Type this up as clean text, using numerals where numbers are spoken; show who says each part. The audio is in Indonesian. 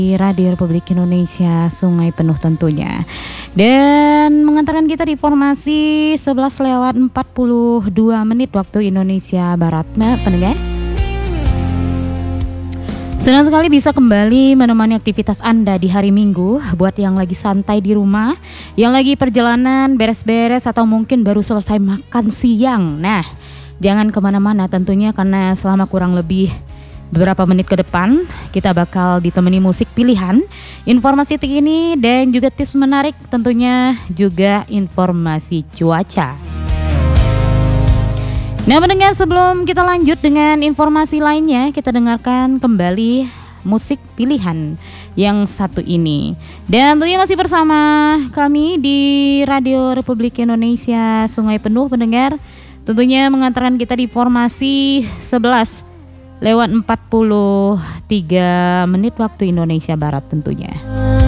Speaker 1: Radio Republik Indonesia, Sungai Penuh tentunya. Dan mengantarkan kita di formasi 11:42 waktu Indonesia Barat, pendengar. Senang sekali bisa kembali menemani aktivitas Anda di hari Minggu. Buat yang lagi santai di rumah, yang lagi perjalanan, beres-beres, atau mungkin baru selesai makan siang. Nah, jangan kemana-mana tentunya, karena selama kurang lebih beberapa menit ke depan kita bakal ditemani musik pilihan, informasi terkini, dan juga tips menarik, tentunya juga informasi cuaca. Nah pendengar, sebelum kita lanjut dengan informasi lainnya, kita dengarkan kembali musik pilihan yang satu ini. Dan tentunya masih bersama kami di Radio Republik Indonesia, Sungai Penuh, pendengar. Tentunya mengantarkan kita di formasi 11:43 waktu Indonesia Barat tentunya.